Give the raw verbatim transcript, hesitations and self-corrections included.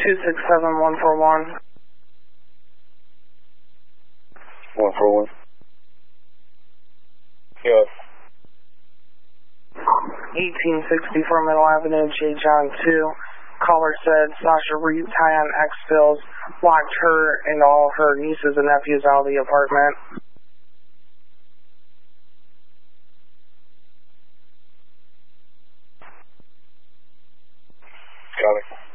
two six seven one four one. one four one. Yes. eighteen sixty-four Middle Avenue, J. John two. Caller said Sasha Reed, Tyon Exfills, locked her and all her nieces and nephews out of the apartment. Got it.